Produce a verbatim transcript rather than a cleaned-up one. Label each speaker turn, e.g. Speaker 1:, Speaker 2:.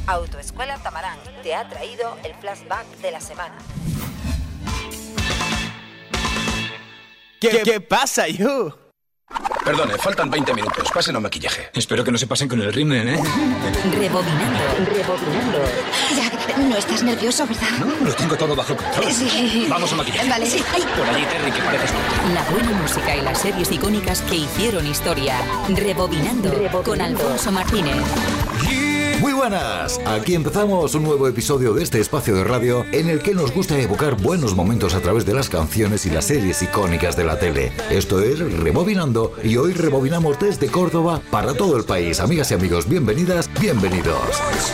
Speaker 1: Autoescuela Tamarán te ha traído el flashback de la semana.
Speaker 2: ¿Qué, qué pasa, yo?
Speaker 3: Perdone, faltan veinte minutos. Pasen al maquillaje.
Speaker 4: Espero que no se pasen con el rímel, ¿eh?
Speaker 1: Rebobinando. Rebobinando.
Speaker 5: Ya, no estás nervioso, ¿verdad?
Speaker 4: No, lo tengo todo bajo control.
Speaker 5: Sí.
Speaker 4: Vamos al maquillaje.
Speaker 5: Vale, sí. Ay.
Speaker 4: Por allí, Terry, que pareces tonto.
Speaker 1: La buena música y las series icónicas que hicieron historia. Rebobinando, Rebobinando. Con Alfonso Martínez.
Speaker 6: Muy buenas, aquí empezamos un nuevo episodio de este espacio de radio en el que nos gusta evocar buenos momentos a través de las canciones y las series icónicas de la tele. Esto es Rebobinando y hoy rebobinamos desde Córdoba para todo el país. Amigas y amigos, bienvenidas, bienvenidos.